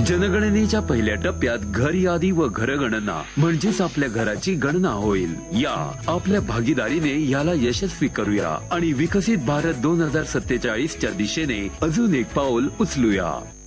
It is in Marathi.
जनगणनेच्या पहिल्या टप्प्यात घर यादी व घरगणना म्हणजेच आपल्या घराची गणना होईल। या आपल्या भागीदारीने याला यशस्वी करूया आणि विकसित भारत 2047 च्या दिशेने अजून एक पाऊल उचलूया।